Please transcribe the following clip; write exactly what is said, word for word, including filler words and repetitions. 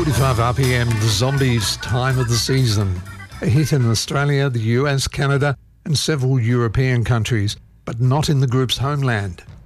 forty-five R P M, The Zombies, Time of the Season. A hit in Australia, the U S, Canada and several European countries, but not in the group's homeland.